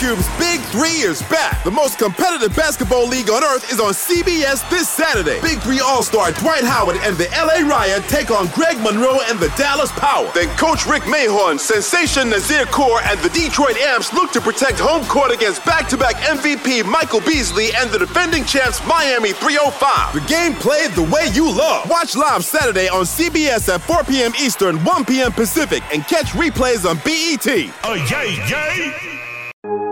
Cube's Big 3 is back. The most competitive basketball league on earth is on CBS this Saturday. Big 3 All-Star Dwight Howard and the LA Riot take on Greg Monroe and the Dallas Power. Then Coach Rick Mahorn, Sensation Nazir Kaur, and the Detroit Amps look to protect home court against back-to-back MVP Michael Beasley and the defending champs Miami 305. The game played the way you love. Watch live Saturday on CBS at 4 p.m. Eastern, 1 p.m. Pacific, and catch replays on BET. Yay, yay!